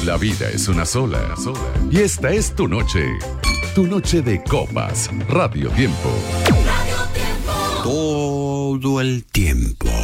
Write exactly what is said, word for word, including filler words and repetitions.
La vida es una sola, sola. Y esta es tu noche. Tu noche de copas. Radio Tiempo. Todo el tiempo.